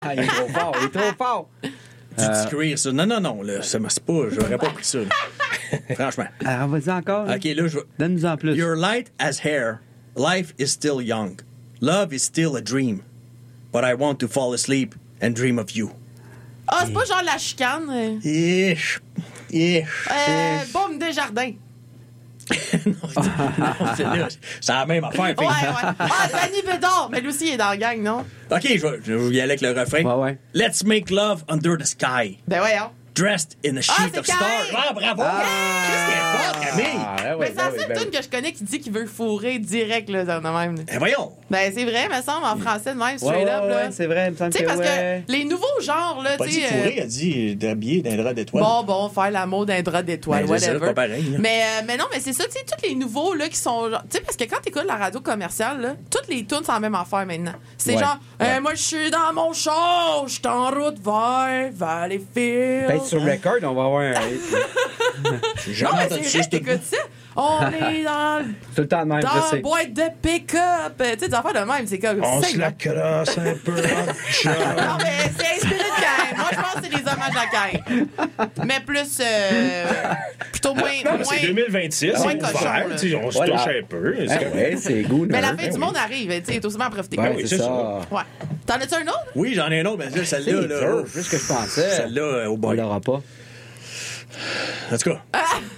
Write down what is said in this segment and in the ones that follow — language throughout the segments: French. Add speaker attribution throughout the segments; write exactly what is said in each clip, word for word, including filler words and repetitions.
Speaker 1: Ah, il est trop fort, il est trop fort.
Speaker 2: Du
Speaker 1: Euh,
Speaker 2: petit rire, ça. Non, non, non, là, ça, c'est pas, j'aurais pas pris ça. Là. Franchement.
Speaker 1: Alors, vas-y encore. là.
Speaker 2: OK, là, je vais...
Speaker 1: Donne-nous en plus.
Speaker 2: You're light as hair. Life is still young. Love is still a dream. But I want to fall asleep and dream of you.
Speaker 3: Ah, c'est pas genre la chicane. euh.
Speaker 2: Ish. Ish.
Speaker 3: Euh, Baume Desjardins.
Speaker 2: non, c'est, non, c'est là. C'est la même affaire.
Speaker 3: Ouais,
Speaker 2: fille.
Speaker 3: ouais. Ah, Danny Bédard. Mais lui aussi, il est dans la gang, non?
Speaker 2: OK, je vais, je vais y aller avec le refrain.
Speaker 1: Ouais, ouais.
Speaker 2: Let's make love under the sky.
Speaker 3: Ben voyons.
Speaker 2: Dressed in a sheet
Speaker 3: Ah, c'est
Speaker 2: of stars.
Speaker 3: Camille!
Speaker 2: Ah, bravo! Qu'est-ce qu'elle est forte, Camille!
Speaker 1: Ah, ben oui,
Speaker 3: Mais c'est
Speaker 1: ben
Speaker 3: la
Speaker 1: oui,
Speaker 3: seule
Speaker 1: ben
Speaker 3: tune
Speaker 1: oui.
Speaker 3: que je connais qui dit qu'il veut fourrer direct, là, dans le même.
Speaker 2: Eh, voyons!
Speaker 3: Ben, c'est vrai, me semble, en français, de même,
Speaker 1: Ouais,
Speaker 3: straight
Speaker 1: ouais,
Speaker 3: up,
Speaker 1: ouais,
Speaker 3: là.
Speaker 1: c'est vrai, il me semble
Speaker 3: Tu sais,
Speaker 1: que
Speaker 3: parce
Speaker 1: ouais.
Speaker 3: que les nouveaux genres, là,
Speaker 2: Pas
Speaker 3: tu
Speaker 2: dit
Speaker 3: sais.
Speaker 2: fourré,
Speaker 3: euh,
Speaker 2: a dit d'habiller d'un drap d'étoile.
Speaker 3: Bon, bon, faire l'amour d'un drap d'étoile,
Speaker 2: Ben, c'est ça,
Speaker 3: whatever.
Speaker 2: pas pareil, là.
Speaker 3: Mais, euh, mais non, mais c'est ça, tu sais, tous les nouveaux, là, qui sont. genre- Tu sais, parce que quand t'écoutes la radio commerciale, là, toutes les tunes sont la même affaire maintenant. C'est
Speaker 1: Ouais,
Speaker 3: genre,
Speaker 1: ouais.
Speaker 3: Euh, moi, je suis dans mon char, je suis en route vers Valleyfield.
Speaker 1: Peut-être sur record, on va avoir un hit.
Speaker 2: J'ai
Speaker 3: Non,
Speaker 2: jamais
Speaker 3: mais
Speaker 2: entendu
Speaker 3: c'est
Speaker 2: ça,
Speaker 3: vrai,
Speaker 2: je te
Speaker 3: t'écoutes ça. On est dans,
Speaker 1: Tout le temps de même,
Speaker 3: dans
Speaker 1: je
Speaker 3: la
Speaker 1: sais.
Speaker 3: boîte de pick-up. Tu sais, des affaires de même, c'est comme.
Speaker 4: On
Speaker 3: c'est-
Speaker 4: se la crosse un peu.
Speaker 3: Non, mais c'est inspiré de Cain. Moi, je pense que c'est des hommages à Cain. Mais plus. euh, plutôt moins.
Speaker 4: Non, mais
Speaker 3: moins...
Speaker 4: c'est deux mille vingt-six,
Speaker 3: moins
Speaker 4: c'est
Speaker 3: cochon,
Speaker 4: ouvert,
Speaker 3: là.
Speaker 4: tu sais, on se
Speaker 1: Voilà.
Speaker 4: touche un peu.
Speaker 1: Ah, ouais, c'est goût.
Speaker 3: Mais la fin du monde arrive, tu sais, il est aussi bien à profiter.
Speaker 1: Ouais,
Speaker 4: oui,
Speaker 1: c'est
Speaker 4: c'est
Speaker 1: ça.
Speaker 3: Ouais. T'en as-tu un autre?
Speaker 2: Oui, j'en ai un autre, mais là,
Speaker 1: C'est
Speaker 2: celle-là, là.
Speaker 1: dur, plus que je pensais.
Speaker 2: Celle-là, euh, au
Speaker 1: On
Speaker 2: boy.
Speaker 1: l'aura pas.
Speaker 2: En tout cas.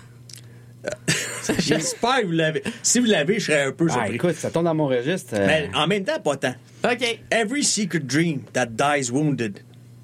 Speaker 2: J'espère que vous l'avez. Si vous l'avez, je serais un peu
Speaker 1: Ah,
Speaker 2: surpris.
Speaker 1: écoute, ça tombe dans mon registre. euh,
Speaker 2: Mais en même temps, pas tant.
Speaker 3: OK.
Speaker 2: Every secret dream that dies wounded.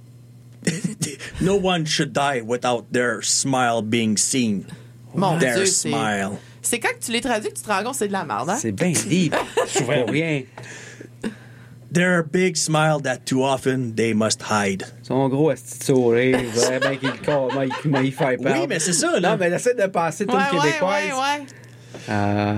Speaker 2: No one should die without their smile being seen.
Speaker 3: Mon
Speaker 2: Their
Speaker 3: Dieu, c'est.
Speaker 2: smile.
Speaker 3: C'est quand que tu les traduis que tu te rends compte que c'est de la merde, hein?
Speaker 1: C'est bien deep.
Speaker 4: Souvent,
Speaker 1: Pour rien.
Speaker 2: Their big smile that too often they must hide.
Speaker 1: Son gros asti de sourire, ouais, ben qu'il comment il, comment il fait peur.
Speaker 2: Oui, mais c'est ça, là.
Speaker 1: Non, mais essaie de passer toute
Speaker 3: Ouais, ouais,
Speaker 1: québécoise.
Speaker 3: ouais, ouais.
Speaker 1: Euh...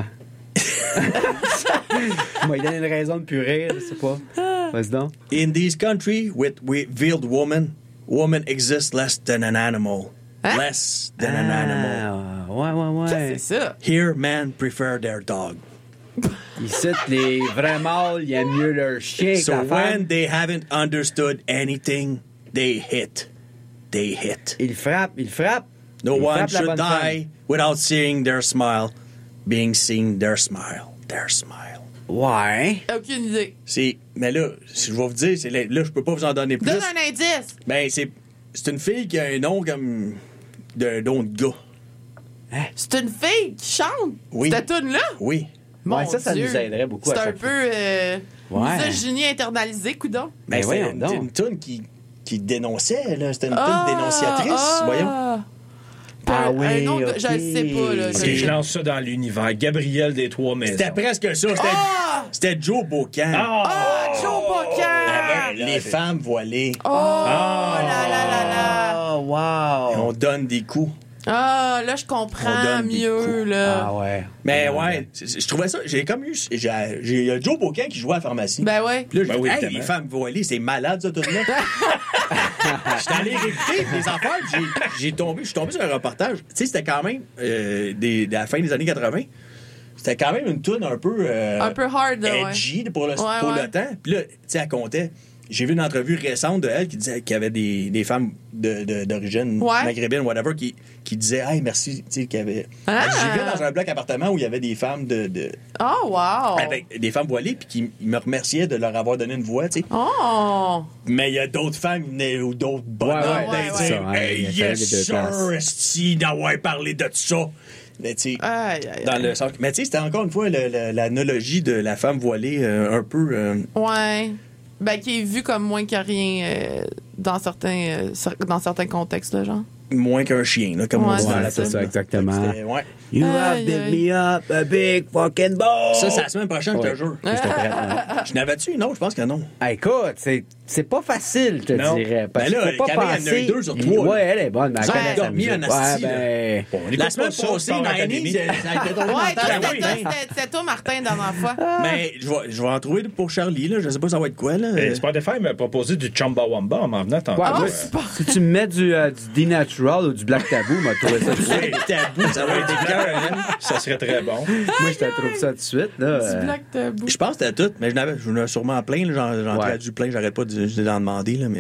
Speaker 1: Moi, il donne une raison de plus rire, je sais pas. Vas-y donc.
Speaker 2: In this country with revealed woman, woman exists less than an animal.
Speaker 3: Hein?
Speaker 2: Less than an animal.
Speaker 1: Ah, ouais, ouais,
Speaker 3: Ça,
Speaker 1: ouais.
Speaker 3: c'est ça.
Speaker 2: Here, men prefer their dog.
Speaker 1: Ici, les vrais mâles, ils aiment mieux leur chien que
Speaker 2: So
Speaker 1: la
Speaker 2: when
Speaker 1: femme.
Speaker 2: they haven't understood anything, they hit. They hit.
Speaker 1: Ils frappent, ils frappent.
Speaker 2: No
Speaker 1: Ils
Speaker 2: one
Speaker 1: frappent la
Speaker 2: should
Speaker 1: bonne
Speaker 2: die without seeing their smile, being seen their smile, their smile.
Speaker 1: femme. Ouais.
Speaker 3: Aucune idée.
Speaker 2: C'est, mais là, si je vais vous dire, c'est là, là, je peux pas vous en donner plus.
Speaker 3: Donne un indice.
Speaker 2: Ben, c'est, c'est une fille qui a un nom comme d'un nom de gars.
Speaker 3: C'est une fille qui chante.
Speaker 2: Oui.
Speaker 3: Cette tune-là.
Speaker 2: Oui.
Speaker 3: Mon
Speaker 1: Ouais, ça, ça
Speaker 3: Dieu.
Speaker 1: nous aiderait beaucoup
Speaker 3: C'est
Speaker 1: à
Speaker 3: un
Speaker 1: chaque
Speaker 3: peu euh,
Speaker 1: Ouais.
Speaker 3: misogynie internalisée, coudon.
Speaker 2: Mais
Speaker 1: Ben
Speaker 2: c'est
Speaker 1: voyons
Speaker 2: une,
Speaker 1: donc.
Speaker 2: une toune qui, qui dénonçait, là. C'était une
Speaker 3: Ah,
Speaker 2: toune dénonciatrice,
Speaker 3: ah.
Speaker 2: voyons.
Speaker 1: Ah
Speaker 3: Un-
Speaker 1: oui,
Speaker 3: un autre,
Speaker 1: ok.
Speaker 3: je le sais pas, là.
Speaker 4: OK,
Speaker 3: Je-
Speaker 4: je lance ça dans l'univers. Gabriel des Trois Maisons.
Speaker 2: C'était presque ça. C'était,
Speaker 3: Ah!
Speaker 2: c'était Joe Bocan.
Speaker 3: Ah, Joe Bocan!
Speaker 2: Les femmes voilées.
Speaker 3: Oh, là là là là!
Speaker 1: Oh, wow.
Speaker 2: On donne des coups.
Speaker 3: Ah, là, je
Speaker 2: On
Speaker 3: comprends
Speaker 2: donne des
Speaker 3: mieux,
Speaker 2: coups.
Speaker 3: là.
Speaker 1: Ah ouais.
Speaker 2: Mais ouais, c'est- c'est- je trouvais ça. J'ai comme eu. J'ai, j'ai il y a Joe Bocan qui jouait à la pharmacie.
Speaker 3: Ben ouais.
Speaker 2: Puis là, je
Speaker 4: Ben
Speaker 2: dis,
Speaker 4: oui,
Speaker 2: hey,
Speaker 4: évidemment.
Speaker 2: les femmes voilées, c'est malade, ça, tout là. J'étais allé réécouter les affaires, puis j'ai, j'ai tombé, je suis tombé sur un reportage. Tu sais, c'était quand même, euh, des, de la fin des années quatre-vingts, c'était quand même une toune un peu. Euh,
Speaker 3: Un peu hard, là, ouais.
Speaker 2: edgy pour le,
Speaker 3: Ouais,
Speaker 2: pour
Speaker 3: ouais.
Speaker 2: le temps. Puis là, tu sais, elle comptait. J'ai vu une entrevue récente de elle qui disait qu'il y avait des, des femmes de, de, d'origine
Speaker 3: Ouais.
Speaker 2: maghrébine, whatever, qui, qui disaient, hey, merci, tu sais, qu'il y avait.
Speaker 3: Ah.
Speaker 2: Elle vivait dans un bloc appartement où il y avait des femmes de. de
Speaker 3: Oh, wow!
Speaker 2: avec des femmes voilées, puis qui ils me remerciaient de leur avoir donné une voix, tu sais.
Speaker 3: Oh!
Speaker 2: Mais il y a d'autres femmes qui venaient, ou d'autres bonhommes
Speaker 1: Ouais, ouais,
Speaker 2: d'aller
Speaker 3: ouais,
Speaker 2: dire,
Speaker 1: ouais.
Speaker 2: hey,
Speaker 1: Il y a
Speaker 2: yes,
Speaker 1: les deux
Speaker 2: sir,
Speaker 1: places.
Speaker 2: esti, d'avoir parlé de ça. Mais tu sais,
Speaker 3: Aïe, aïe,
Speaker 2: dans
Speaker 3: aïe.
Speaker 2: le sens. Mais tu sais, c'était encore une fois le- le- l'analogie de la femme voilée euh, un peu. euh,
Speaker 3: Ouais. Ben, qui est vu comme moins que rien euh, dans, certains, euh, cer- dans certains contextes, là, genre.
Speaker 2: moins qu'un chien, là, comme on
Speaker 3: Ouais,
Speaker 2: dit dans
Speaker 3: c'est
Speaker 2: la
Speaker 3: ça.
Speaker 1: C'est ça, exactement.
Speaker 2: C'était- ouais.
Speaker 1: You have
Speaker 3: Aïe,
Speaker 1: built
Speaker 3: aïe.
Speaker 1: me up a big fucking ball.
Speaker 2: Ça, c'est la semaine prochaine, je
Speaker 1: Ouais.
Speaker 2: te jure.
Speaker 1: J'étais prête, hein.
Speaker 2: Je n'avais-tu? Non, je pense que non.
Speaker 1: Ah, écoute, c'est, c'est pas facile, je te
Speaker 4: Non.
Speaker 1: dirais. Parce
Speaker 2: Ben là,
Speaker 1: qu'il faut pas
Speaker 2: Camille, elle en a
Speaker 1: penser.
Speaker 2: eu deux sur trois,
Speaker 1: Ouais,
Speaker 2: là.
Speaker 1: elle est bonne, mais elle
Speaker 2: Ça,
Speaker 1: connaît
Speaker 2: elle a
Speaker 1: sa
Speaker 2: dormi
Speaker 1: musique.
Speaker 2: en asti,
Speaker 1: Ouais,
Speaker 2: là.
Speaker 1: ben.
Speaker 4: Bon, on écoute
Speaker 2: La
Speaker 4: pas
Speaker 2: semaine
Speaker 4: ça,
Speaker 2: passée,
Speaker 4: Star Academy.
Speaker 2: Nineties, ça a été ton
Speaker 3: Ouais,
Speaker 2: mental,
Speaker 3: toi,
Speaker 2: oui,
Speaker 3: c'était-
Speaker 2: hein.
Speaker 3: c'était c'était toi, Martin, la dernière fois.
Speaker 2: Mais je vais, je vais en trouver pour Charlie, là. Je sais pas ça va être quoi, là.
Speaker 4: Euh, Spotify m'a proposé du Chumbawamba en m'en venant tantôt.
Speaker 1: Ouais,
Speaker 3: Ah,
Speaker 1: moi,
Speaker 3: c'est pas-
Speaker 1: si tu me mets du, euh, du D-Natural, Natural ou du Black Tabou, m'a trouvé ça tout de suite.
Speaker 2: C'est tabou, ça va être des cœurs, hein?
Speaker 4: Ça serait très bon.
Speaker 1: Moi, je te trouve ça tout de suite. Là,
Speaker 3: Du
Speaker 1: euh,
Speaker 3: Black Tabou.
Speaker 2: Je pense que c'était tout, mais je n'avais, je n'en ai sûrement plein, là, j'en, j'en
Speaker 1: Ouais.
Speaker 2: traduis plein, j'arrête pas de, de d'en demander, là, mais